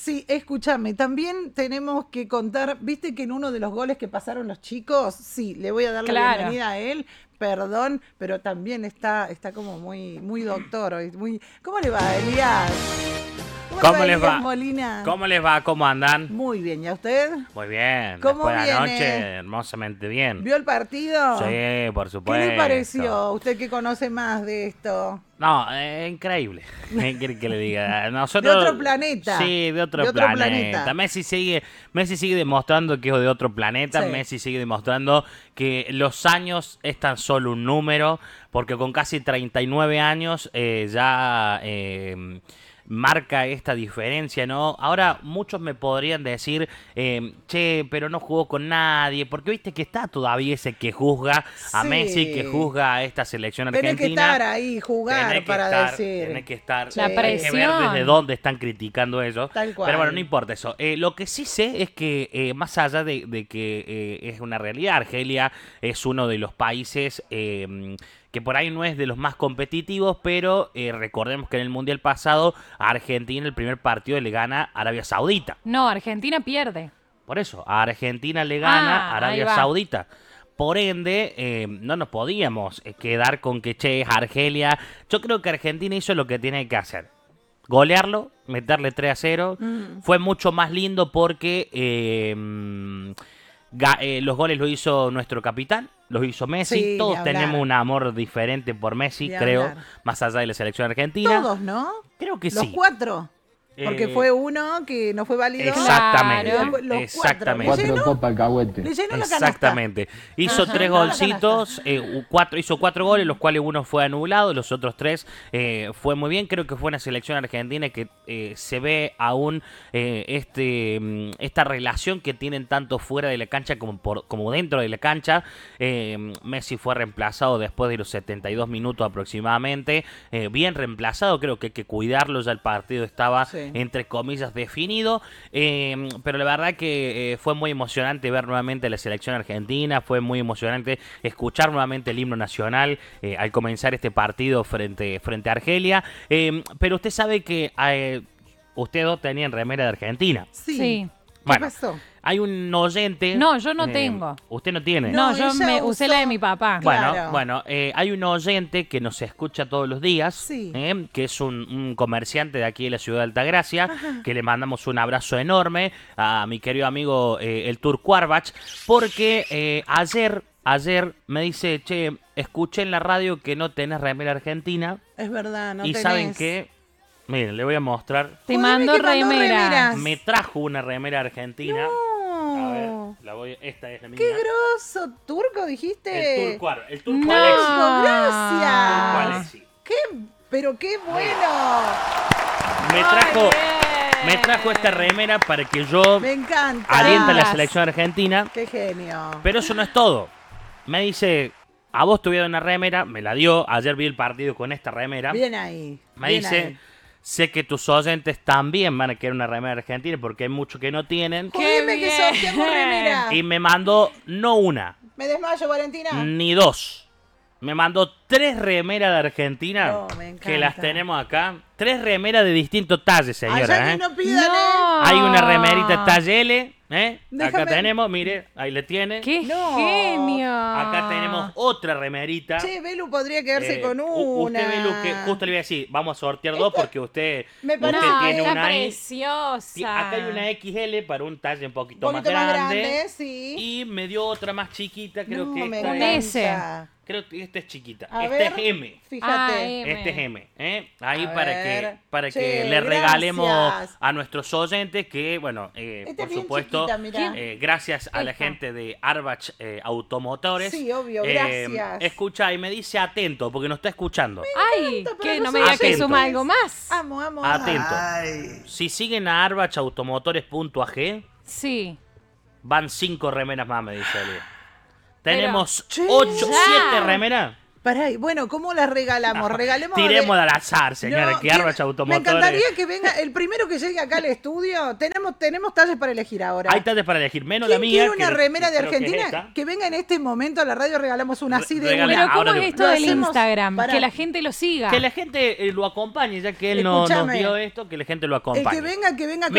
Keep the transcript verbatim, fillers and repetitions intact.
Sí, escúchame, también tenemos que contar, viste que en uno de los goles que pasaron los chicos, sí, le voy a dar la Claro. bienvenida a él, perdón, pero también está, está como muy, muy doctor hoy, muy, ¿cómo le va, Elías? ¿Cómo le les Elías va? Molina? ¿Cómo les va? ¿Cómo andan? Muy bien, ¿y a usted? Muy bien. ¿Cómo Después de viene? anoche, hermosamente bien. ¿Vio el partido? Sí, por ¿Qué supuesto. le pareció? Usted que conoce más de esto. No, es increíble. ¿Qué quiere que le diga? De Nosotros, otro planeta. Sí, de otro, De otro planeta. planeta. Messi sigue, Messi sigue demostrando que es de otro planeta. Sí. Messi sigue demostrando que los años es tan solo un número, porque con casi treinta y nueve años eh, ya eh, marca esta diferencia, ¿no? Ahora muchos me podrían decir, eh, che, pero no jugó con nadie, porque viste que está todavía ese que juzga a Sí. Messi, que juzga a esta selección Tenés argentina. que estar ahí, jugar Tenés que para estar, decir. tenés que estar. La Hay que ver presión. desde dónde están criticando eso. Tal cual. Pero bueno, no importa eso. Eh, lo que sí sé es que, eh, más allá de, de que eh, es una realidad, Argelia es uno de los países eh, que por ahí no es de los más competitivos, pero eh, recordemos que en el Mundial pasado a Argentina el primer partido le gana a Arabia Saudita. No, Argentina pierde. Por eso, a Argentina le gana Ah, Arabia ahí va. Saudita. Por ende, eh, no nos podíamos eh, quedar con que, che, es Argelia. Yo creo que Argentina hizo lo que tiene que hacer. Golearlo, meterle tres a cero. Mm. Fue mucho más lindo porque eh, mm, ga- eh, los goles lo hizo nuestro capitán, los hizo Messi. Sí, Todos ni hablar. tenemos un amor diferente por Messi, Ni creo, hablar. más allá de la selección argentina. Todos, ¿no? Creo que Los sí. cuatro. Porque Eh, fue uno que no fue válido. Exactamente, Y después los exactamente. cuatro. ¿Le Cuatro llenó? copas alcahuete. Le llenó la canasta. Exactamente. Hizo Ajá, tres no la golcitos, eh, u- cuatro, hizo cuatro goles, los cuales uno fue anulado, los otros tres eh, fue muy bien. Creo que fue una selección argentina que eh, se ve aún eh, este mm, esta relación que tienen tanto fuera de la cancha como, por, como dentro de la cancha. Eh, Messi fue reemplazado después de los setenta y dos minutos aproximadamente. Eh, bien reemplazado, creo que hay que cuidarlo, ya el partido estaba Sí. entre comillas definido, eh, pero la verdad que eh, fue muy emocionante ver nuevamente la selección argentina, fue muy emocionante escuchar nuevamente el himno nacional eh, al comenzar este partido frente, frente a Argelia, eh, pero usted sabe que eh, ustedes dos tenían remera de Argentina. Sí. Sí. ¿Qué Bueno, pasó? hay un oyente... No, yo no eh, tengo. ¿Usted no tiene? No, No, yo ella me usé la de usó- mi papá. Bueno, Claro. bueno, eh, hay un oyente que nos escucha todos los días, Sí. eh, que es un, un comerciante de aquí de la ciudad de Altagracia, que le mandamos un abrazo enorme a mi querido amigo eh, el Turco Arbach, porque eh, ayer, ayer me dice, che, escuché en la radio que no tenés remera argentina, Es verdad, no y tenés. ¿saben qué? Miren, le voy a mostrar, Te Jodeme mando que mandó remera. remeras. me trajo una remera argentina, a ver, No. la voy, esta es la mía. ¡Qué grosso! ¿Turco dijiste? El Turco Ar- el Turco No. Alexis. Turco, Turco gracias. Alexis. ¡Qué, pero qué bueno! Me trajo, Ay, me trajo esta remera para que yo Me encanta. aliente a la Vengas. selección argentina. ¡Qué genio! Pero eso no es todo. Me dice, a vos te voy a dar una remera, me la dio. Ayer vi el partido con esta remera. Bien ahí. Me bien dice, ahí. sé que tus oyentes también van a querer una remera argentina porque hay muchos que no tienen. Jodeme que bien. sorteamos remera. Y me mandó no una, Me desmayo, Valentina. ni dos. Me mandó tres remeras de Argentina, No, me encanta. que las tenemos acá. Tres remeras de distintos talles, señora. Allá ¿eh? que no pidan, ¿eh? No. Hay una remerita talle L, ¿eh? Déjame- Acá tenemos, mire, ahí le tiene. ¡Qué No. genio! Acá tenemos otra remerita. Che, Belu podría quedarse Eh, con u- una. Usted ve lo que justo le iba a decir, vamos a sortear dos porque usted, me usted parece No, que tiene está una ahí. preciosa. Ti- Acá hay una X L para un talle un poquito, Un poquito más, más grande, grande, sí. Y me dio otra más chiquita, creo No, que me esta Un encanta. es, S. creo que esta es chiquita. A Esta ver, es M. Fíjate. Ah, M. Este es M, ¿eh? Ahí A para ver. que para Che, que le regalemos gracias. a nuestros oyentes que, bueno, eh, Esta por es bien supuesto, chiquita, mirá. eh, gracias a la Esta. gente de Arbach eh, Automotores. Sí, obvio, eh, gracias. Escucha y me dice atento porque nos está escuchando. Ay, encanta, que pero no me no diga que Atento. suma algo más. Amo, amo. amo. Atento. Si siguen a arbach automotores punto a g, Sí. van cinco remeras más, me dice Elia. Tenemos Che, ocho, ya. siete remeras. Pará, y bueno, ¿cómo las regalamos? Regalemos. Tiremos de- al azar, señora, No, que que- Arbach Me Automotores. encantaría que venga el primero que llegue acá al estudio. Tenemos, tenemos talles para elegir ahora. Hay talles para elegir, menos la ¿Quién mía. quiere una que- remera que de creo que es Argentina? esta. Que, venga en este momento a la radio, regalamos una Re- así de regala- una. Pero ¿cómo ahora es le- esto lo del hacemos- Instagram? pará. Que la gente lo siga. Que la gente eh, lo acompañe, ya que él no nos Escúchame. dio esto, que la gente lo El acompañe. que venga, que venga con